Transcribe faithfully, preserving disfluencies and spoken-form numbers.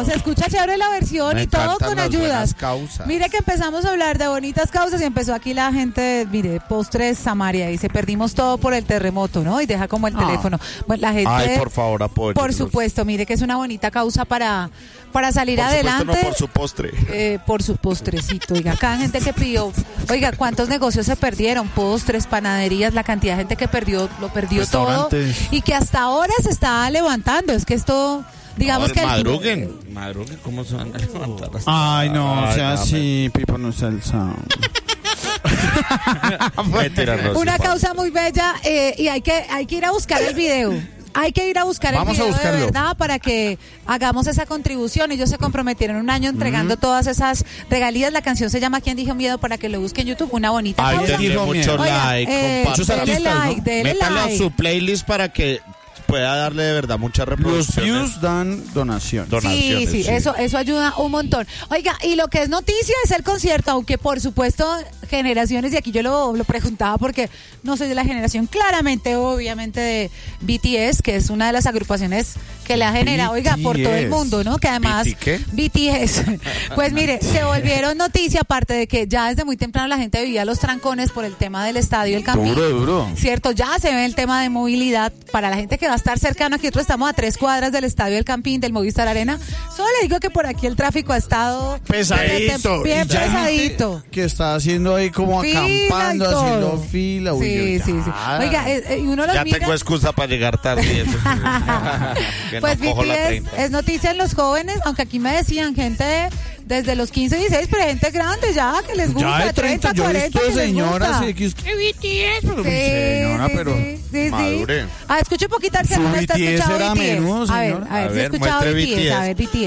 se escucha chévere la versión Me y todo encantan con las ayudas. buenas causas. Mire que empezamos a hablar de bonitas causas y empezó aquí la gente, mire, postres Samaria, dice, perdimos todo por el terremoto, ¿no? Y deja como el Ah. teléfono. Bueno, la gente, Ay, por favor, apoyen. por supuesto, mire que es una bonita causa para, para salir Por adelante. supuesto, no por su postre. Eh, por su postrecito, oiga, cada gente que pidió, oiga, cuántos negocios se perdieron, postres, panaderías, la cantidad de gente que perdió, lo perdió todo y que hasta ahora se está levantando, es que esto, digamos No, que... el- madruguen, madruguen, ¿cómo se van a levantar? Ay, no, o sea, Ay, sí, Pipo no es el sound. Mentira, no, Una sí, causa muy bella eh, y hay que, hay que ir a buscar el video. Hay que ir a buscar Vamos a el video de buscarlo. verdad para que hagamos esa contribución. Ellos se comprometieron un año entregando todas esas regalías. La canción se llama ¿Quién dijo miedo? Para que lo busquen en YouTube. Una bonita Ay, causa. denle Dijo mucho miedo. Oiga, like, eh, compartan. dele like, ¿no? dele Métalo a like. su playlist para que pueda darle de verdad muchas Los reproducciones. views dan donación. Sí, donaciones, sí, eso, eso ayuda un montón. Oiga, y lo que es noticia es el concierto, aunque por supuesto generaciones, y aquí yo lo, lo preguntaba porque no soy de la generación, claramente, obviamente de B T S, que es una de las agrupaciones que la genera, oiga, por todo el B T S. mundo, ¿no? Que además, ¿B T qué? B T S, pues mire, se volvieron noticia, aparte de que ya desde muy temprano la gente vivía los trancones por el tema del estadio, el Campín. Duro, duro. Cierto, ya se ve el tema de movilidad para la gente que va a estar cercano. Aquí nosotros estamos a tres cuadras del estadio del Campín, del Movistar Arena. Solo le digo que por aquí el tráfico ha estado Pesadito. bien Y ya hay pesadito. gente que está haciendo ahí como Fila acampando, y todo. haciendo fila. Uy, Sí, yo, sí, sí. ya. Oiga, eh, eh, y uno los Ya mira. tengo excusa para llegar tarde. y eso. Que Pues no cojo la B T S treinta. es noticia en los jóvenes, aunque aquí me decían gente de- desde los quince, dieciséis, pero gente grande ya que les gusta, Ya de treinta, yo he cuarenta, visto que les señoras gusta. y que es que B T S, pero Sí, mi señora, sí, pero sí, sí, sí. madure. Ah, escuche un poquito a ver si Su alguno está B T S escuchando era B T S. menudo, A ver, señora. a ver, A si he ver, escuchado muestre B T S, a ver, B T S. B T